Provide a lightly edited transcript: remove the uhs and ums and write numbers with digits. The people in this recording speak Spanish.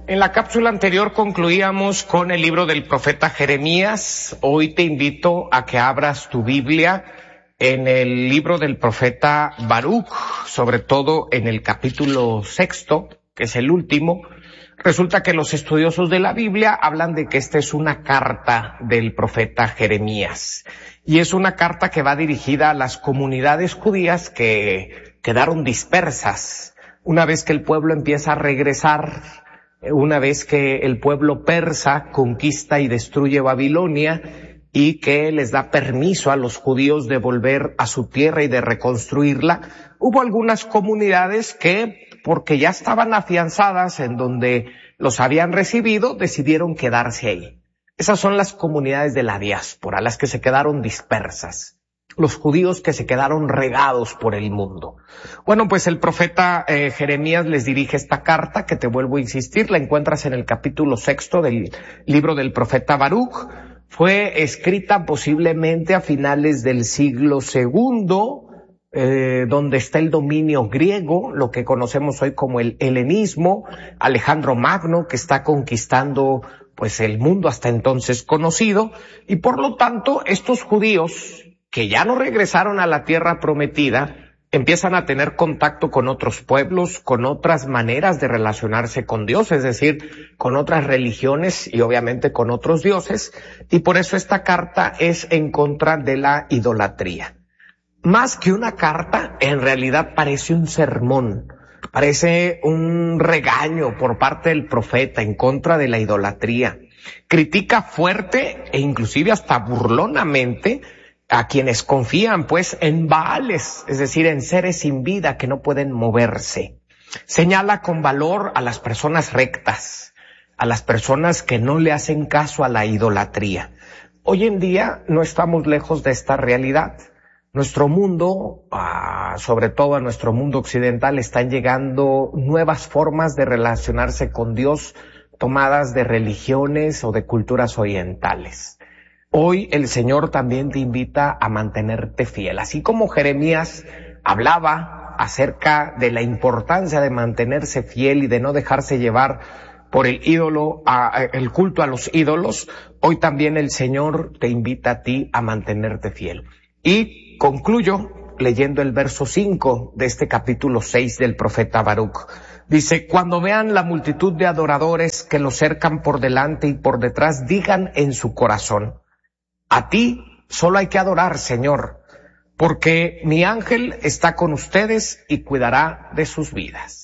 En la cápsula anterior concluíamos con el libro del profeta Jeremías. Hoy te invito a que abras tu Biblia en el libro del profeta Baruch, sobre todo en el capítulo 6, que es el último. Resulta que los estudiosos de la Biblia hablan de que esta es una carta del profeta Jeremías. Y es una carta que va dirigida a las comunidades judías que quedaron dispersas. Una vez que el pueblo empieza a regresar, una vez que el pueblo persa conquista y destruye Babilonia y que les da permiso a los judíos de volver a su tierra y de reconstruirla, hubo algunas comunidades que, porque ya estaban afianzadas en donde los habían recibido, decidieron quedarse ahí. Esas son las comunidades de la diáspora, las que se quedaron dispersas. Los judíos que se quedaron regados por el mundo. Bueno, pues el profeta Jeremías les dirige esta carta, que te vuelvo a insistir, la encuentras en el capítulo 6 del libro del profeta Baruch. Fue escrita posiblemente a finales del siglo II, donde está el dominio griego, lo que conocemos hoy como el helenismo, Alejandro Magno, que está conquistando pues el mundo hasta entonces conocido, y por lo tanto estos judíos que ya no regresaron a la tierra prometida, empiezan a tener contacto con otros pueblos, con otras maneras de relacionarse con Dios, es decir, con otras religiones y obviamente con otros dioses, y por eso esta carta es en contra de la idolatría. Más que una carta, en realidad parece un sermón, parece un regaño por parte del profeta en contra de la idolatría. Critica fuerte e inclusive hasta burlonamente a quienes confían pues en Baales, es decir, en seres sin vida que no pueden moverse. Señala con valor a las personas rectas, a las personas que no le hacen caso a la idolatría. Hoy en día no estamos lejos de esta realidad. Nuestro mundo, sobre todo a nuestro mundo occidental, están llegando nuevas formas de relacionarse con Dios tomadas de religiones o de culturas orientales. Hoy el Señor también te invita a mantenerte fiel. Así como Jeremías hablaba acerca de la importancia de mantenerse fiel y de no dejarse llevar por el culto a los ídolos, hoy también el Señor te invita a ti a mantenerte fiel. Y concluyo leyendo el verso 5 de este capítulo 6 del profeta Baruch. Dice: cuando vean la multitud de adoradores que los cercan por delante y por detrás, digan en su corazón: a ti solo hay que adorar, Señor, porque mi ángel está con ustedes y cuidará de sus vidas.